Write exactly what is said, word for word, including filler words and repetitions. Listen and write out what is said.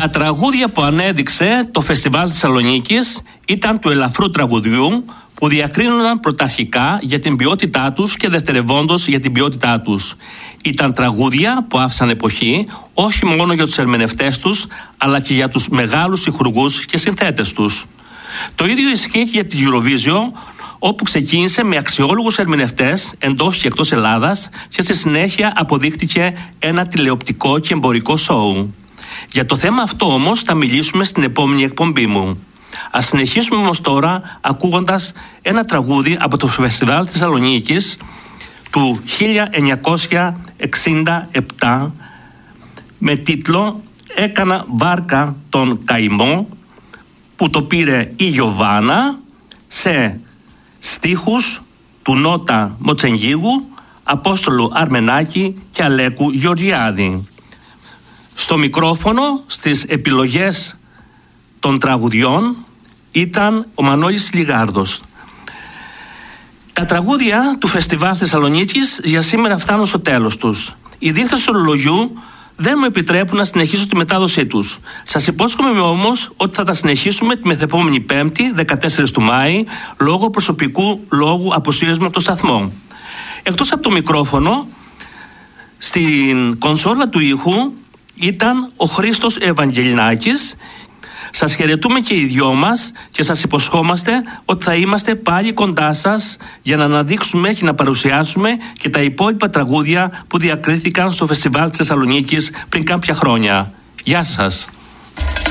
Τα τραγούδια που ανέδειξε το Φεστιβάλ Θεσσαλονίκης ήταν του ελαφρού τραγουδιού, που διακρίνονταν πρωταρχικά για την ποιότητά τους και δευτερευόντως για την ποιότητά τους. Ήταν τραγούδια που άφησαν εποχή όχι μόνο για τους ερμηνευτές τους, αλλά και για τους μεγάλους ηχουργούς και συνθέτες τους. Το ίδιο ισχύει και για την Eurovision, όπου ξεκίνησε με αξιόλογους ερμηνευτές εντός και εκτός Ελλάδας και στη συνέχεια αποδείχτηκε ένα τηλεοπτικό και εμπορικό σόου. Για το θέμα αυτό όμως θα μιλήσουμε στην επόμενη εκπομπή μου. Ας συνεχίσουμε όμως τώρα ακούγοντας ένα τραγούδι από το Φεστιβάλ Θεσσαλονίκης του χίλια εννιακόσια εξήντα επτά με τίτλο «Έκανα βάρκα τον καημό», που το πήρε η Γιωβάνα σε στίχους του Νότα Μοτσενγίγου, Απόστολου Αρμενάκη και Αλέκου Γεωργιάδη. Στο μικρόφωνο, στις επιλογές των τραγουδιών, ήταν ο Μανώλης Λιγάρδος. Τα τραγούδια του Φεστιβάλ Θεσσαλονίκης για σήμερα φτάνουν στο τέλος τους. Οι δείχτες του ορολογιού δεν μου επιτρέπουν να συνεχίσω τη μετάδοσή τους. Σας υπόσχομαι όμως ότι θα τα συνεχίσουμε τη μεθεπόμενη Πέμπτη, δεκατέσσερις του Μάη, λόγω προσωπικού λόγου απουσίας μου από το σταθμό. Εκτός από το μικρόφωνο, στην κονσόλα του ήχου ήταν ο Χρήστος Ευαγγελινάκης. Σας χαιρετούμε και οι δυο μας και σας υποσχόμαστε ότι θα είμαστε πάλι κοντά σας για να αναδείξουμε και να παρουσιάσουμε και τα υπόλοιπα τραγούδια που διακρίθηκαν στο Φεστιβάλ της Θεσσαλονίκης πριν κάποια χρόνια. Γεια σας!